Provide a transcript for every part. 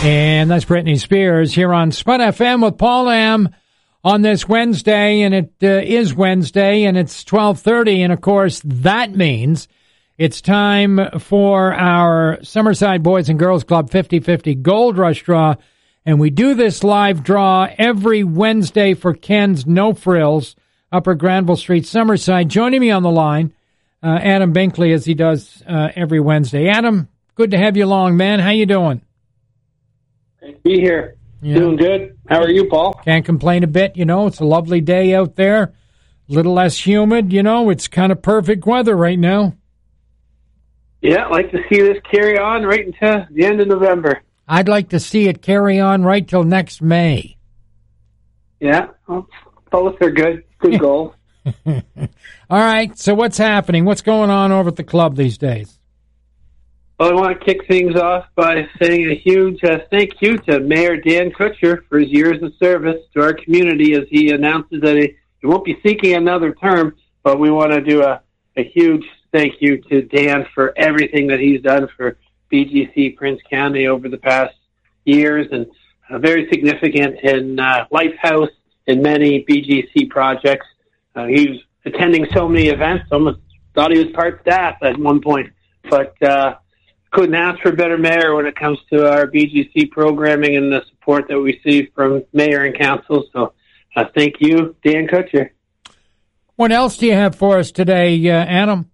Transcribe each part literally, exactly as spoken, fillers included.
And that's Britney Spears here on Spud F M with Paul Lamb on this Wednesday, and it uh, is Wednesday, and it's twelve thirty, and of course that means it's time for our Summerside Boys and Girls Club fifty-fifty Gold Rush Draw, and we do this live draw every Wednesday for Ken's No Frills, Upper Granville Street, Summerside. Joining me on the line, uh, Adam Binkley, as he does uh, every Wednesday. Adam, good to have you along, man. How you doing? Great to be here. Yeah. Doing good. How are you, Paul? Can't complain a bit. You know, it's a lovely day out there. A little less humid. You know, it's kind of perfect weather right now. Yeah, I'd like to see this carry on right into the end of November. I'd like to see it carry on right till next May. Yeah, well, both are good. Good goal. All right, so what's happening? What's going on over at the club these days? Well, I want to kick things off by saying a huge uh, thank you to Mayor Dan Kutcher for his years of service to our community as he announces that he, he won't be seeking another term, but we want to do a, a huge thank you to Dan for everything that he's done for B G C Prince County over the past years, and uh, very significant in uh, Lifehouse and many B G C projects. Uh, he was attending so many events, almost thought he was part staff at one point, but uh, couldn't ask for a better mayor when it comes to our B G C programming and the support that we receive from mayor and council. So uh, thank you, Dan Kutcher. What else do you have for us today, uh, Adam?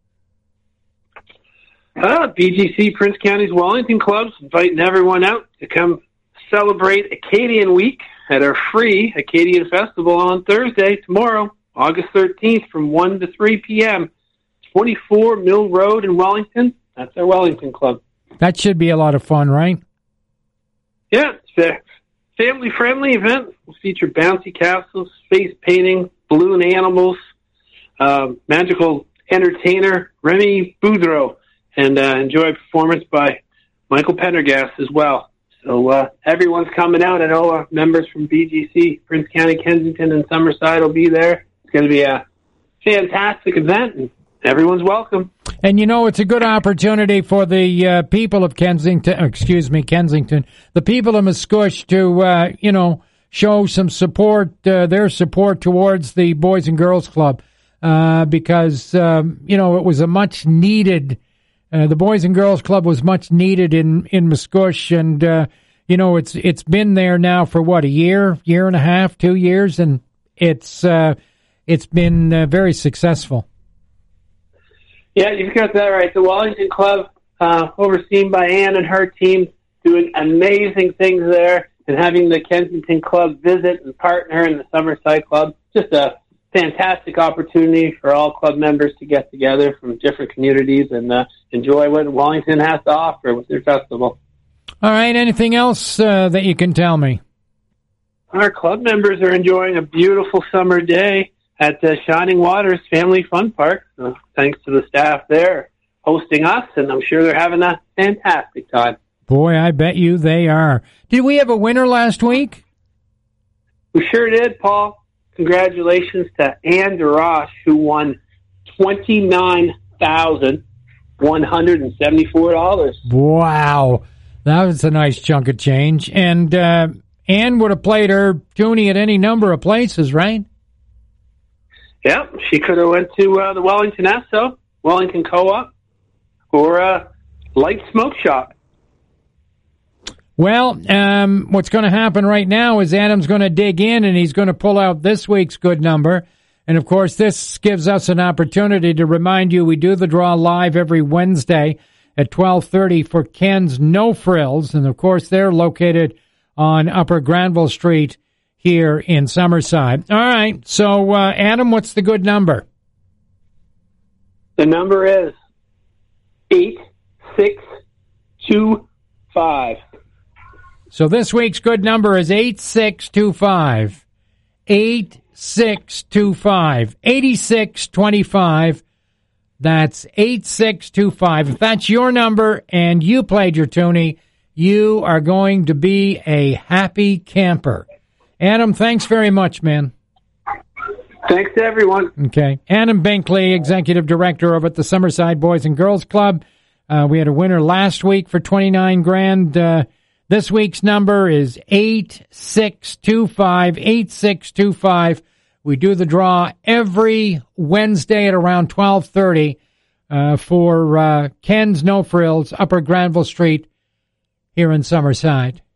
Uh, B G C Prince County's Wellington Club's inviting everyone out to come celebrate Acadian Week at our free Acadian Festival on Thursday, tomorrow, August thirteenth, from one to three p.m., twenty-four Mill Road in Wellington. That's our Wellington Club. That should be a lot of fun, right? Yeah, it's a family-friendly event. We'll feature bouncy castles, face painting, balloon animals, um, magical entertainer Remy Boudreau, and uh, enjoy a performance by Michael Pendergast as well. So uh, everyone's coming out. I know our members from B G C, Prince County, Kensington, and Summerside will be there. It's going to be a fantastic event, and everyone's welcome. And, you know, it's a good opportunity for the uh, people of Kensington, excuse me, Kensington, the people of Musquesh to, uh, you know, show some support, uh, their support towards the Boys and Girls Club, uh, because, um, you know, it was a much needed, uh, the Boys and Girls Club was much needed in, in Musquesh, and, uh, you know, it's it's been there now for, what, a year, year and a half, two years, and it's, uh, it's been uh, very successful. Yeah, you've got that right. The Wellington Club, uh, overseen by Ann and her team, doing amazing things there, and having the Kensington Club visit and partner in the Summerside Club. Just a fantastic opportunity for all club members to get together from different communities and uh, enjoy what Wellington has to offer with their festival. All right, anything else uh, that you can tell me? Our club members are enjoying a beautiful summer day at the Shining Waters Family Fun Park. So thanks to the staff there hosting us, and I'm sure they're having a fantastic time. Boy, I bet you they are. Did we have a winner last week? We sure did, Paul. Congratulations to Ann DeRoche, who won twenty-nine thousand one hundred seventy-four dollars. Wow. That was a nice chunk of change. And uh, Ann would have played her toonie at any number of places, right? Yep, she could have went to uh, the Wellington Esso, Wellington Co-op, or uh, Light Smoke Shop. Well, um, what's going to happen right now is Adam's going to dig in, and he's going to pull out this week's good number. And, of course, this gives us an opportunity to remind you we do the draw live every Wednesday at twelve thirty for Ken's No Frills. And, of course, they're located on Upper Granville Street here in Summerside. All right, so, uh, Adam, what's the good number? The number is eight six two five. So this week's good number is eight six two five. eight six two five. eighty-six twenty-five. That's eight six two five. If that's your number and you played your toonie, you are going to be a happy camper. Adam, thanks very much, man. Thanks to everyone. Okay. Adam Binkley, Executive Director over at the Summerside Boys and Girls Club. Uh, we had a winner last week for twenty-nine grand. Uh, This week's number is eight six two five, eight six two five. We do the draw every Wednesday at around twelve thirty uh, for uh, Ken's No Frills, Upper Granville Street here in Summerside.